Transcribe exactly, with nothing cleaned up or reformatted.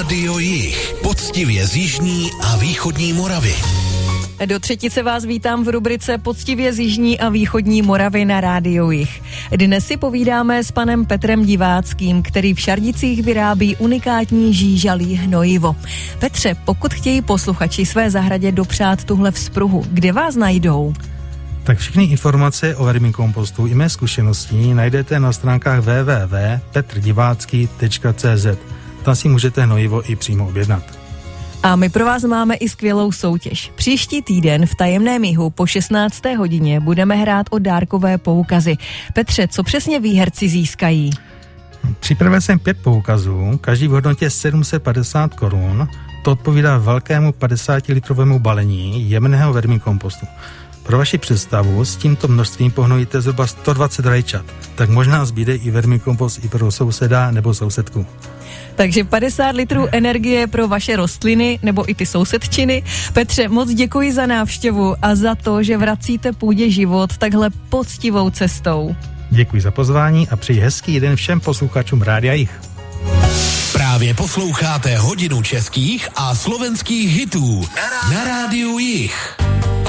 Rádio Jih, poctivě z jižní a východní Moravy. Do třetice vás vítám v rubrice Poctivě z jižní a východní Moravy na Rádiu Jih. Dnes si povídáme s panem Petrem Diváckým, který v Šardicích vyrábí unikátní žížalí hnojivo. Petře, pokud chtějí posluchači své zahradě dopřát tuhle vzpruhu, kde vás najdou? Tak všechny informace o vermikompostu i mé zkušenosti najdete na stránkách w w w tečka petr divácký tečka c z. Tam si můžete hnojivo i přímo objednat. A my pro vás máme i skvělou soutěž. Příští týden v Tajemném jihu po šestnácté hodině budeme hrát o dárkové poukazy. Petře, co přesně výherci získají? Připravil jsem pět poukazů, každý v hodnotě sedm set padesát korun. To odpovídá velkému padesátilitrovému balení jemného vermikompostu. Pro vaši představu, s tímto množstvím pohnojíte zhruba sto dvacet rajčat, tak možná zbýde i vermikompost i pro souseda nebo sousedku. Takže padesát litrů energie pro vaše rostliny nebo i ty sousedčiny. Petře, moc děkuji za návštěvu a za to, že vracíte půdě život takhle poctivou cestou. Děkuji za pozvání a přeji hezký den všem posluchačům Rádia Jih. Právě posloucháte hodinu českých a slovenských hitů na Rádiu Jih.